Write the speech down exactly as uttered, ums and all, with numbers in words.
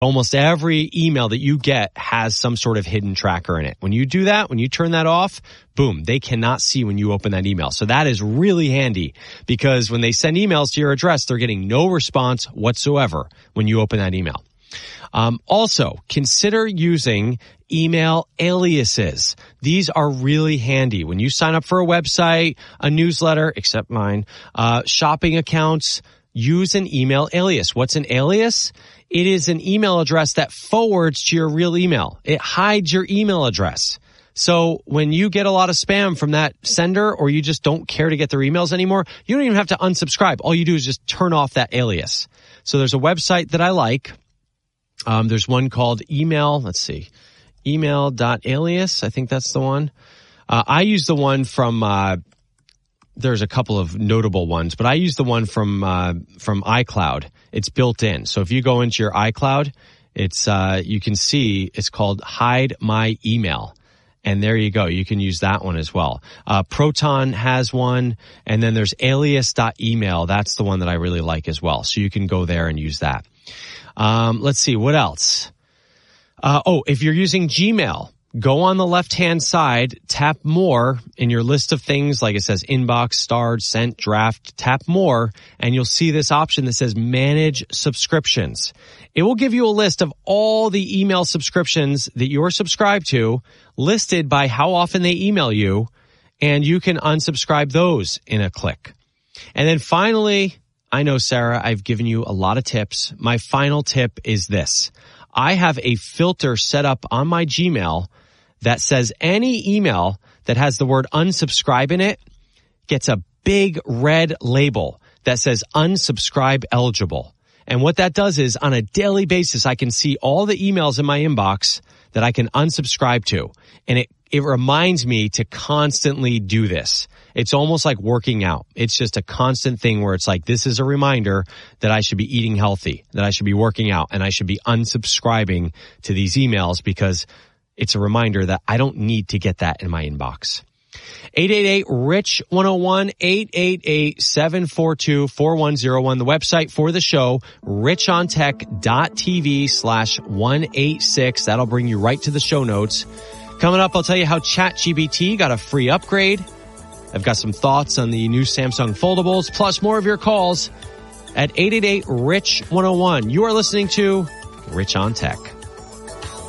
Almost every email that you get has some sort of hidden tracker in it. When you do that, when you turn that off, boom, they cannot see when you open that email. So that is really handy because when they send emails to your address, they're getting no response whatsoever when you open that email. Um, also, consider using email aliases. These are really handy. When you sign up for a website, a newsletter, except mine, uh, shopping accounts, use an email alias. What's an alias? It is an email address that forwards to your real email. It hides your email address. So when you get a lot of spam from that sender or you just don't care to get their emails anymore, you don't even have to unsubscribe. All you do is just turn off that alias. So there's a website that I like. Um, there's one called email. Let's see. Email.alias. I think that's the one. Uh, I use the one from, uh, there's a couple of notable ones, but I use the one from, uh, from iCloud. It's built in. So if you go into your iCloud, it's, uh, you can see it's called Hide My Email. And there you go. You can use that one as well. Uh, Proton has one. And then there's alias.email. That's the one that I really like as well. So you can go there and use that. Um, let's see. What else? Uh, oh, if you're using Gmail, go on the left-hand side, tap more in your list of things, like it says inbox, starred, sent, draft, tap more, and you'll see this option that says manage subscriptions. It will give you a list of all the email subscriptions that you're subscribed to, listed by how often they email you, and you can unsubscribe those in a click. And then finally, I know, Sarah, I've given you a lot of tips. My final tip is this. I have a filter set up on my Gmail that says any email that has the word unsubscribe in it gets a big red label that says unsubscribe eligible. And what that does is on a daily basis, I can see all the emails in my inbox that I can unsubscribe to. And it, it reminds me to constantly do this. It's almost like working out. It's just a constant thing where it's like, this is a reminder that I should be eating healthy, that I should be working out, and I should be unsubscribing to these emails because it's a reminder that I don't need to get that in my inbox. eight eight eight, R I C H one oh one, eight eight eight, seven four two, four one zero one. The website for the show, richontech.tv slash 186. That'll bring you right to the show notes. Coming up, I'll tell you how ChatGPT got a free upgrade. I've got some thoughts on the new Samsung foldables, plus more of your calls at eight eight eight, R I C H one oh one. You are listening to Rich on Tech.